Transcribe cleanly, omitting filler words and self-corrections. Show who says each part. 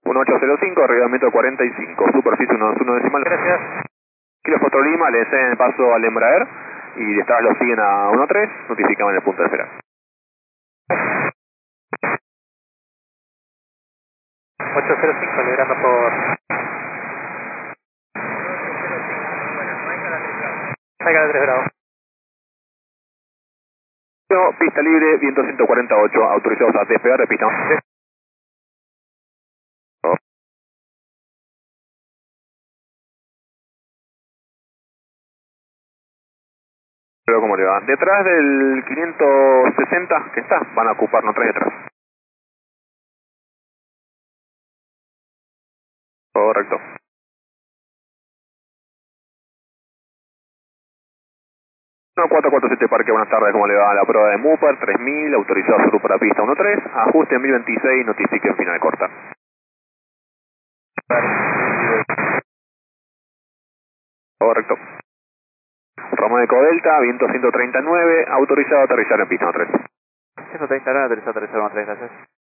Speaker 1: 1805, arriba metro 45, superficie 1 decimal.
Speaker 2: Gracias.
Speaker 1: Kilo Foxtrot Lima, le ceden el paso al Embraer y detrás lo siguen a 13, notificaban el punto de espera.
Speaker 2: 805, liberando por... Salga de 3 grados.
Speaker 1: Pista libre, viento 148, autorizados a despegar de pista. Pero ¿cómo le va? Detrás del 560 que está, van a ocuparnos 3 detrás. Correcto. 1447 Parque, buenas tardes, ¿cómo le va? La prueba de Mupar, 3000, autorizado a subir para pista 13, ajuste en 1026, notifique en final corta. Correcto. Romaneco Delta, viento 139, autorizado a aterrizar en pista 13.
Speaker 2: 139, aterrizado 3, gracias.